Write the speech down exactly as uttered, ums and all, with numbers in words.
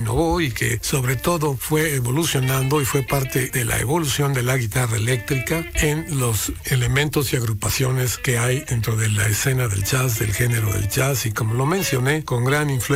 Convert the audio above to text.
innovó y que sobre todo fue evolucionando y fue parte de la evolución de la guitarra eléctrica en los elementos y agrupaciones que hay dentro de la escena del jazz, del género del jazz, y como lo mencioné, con gran influencia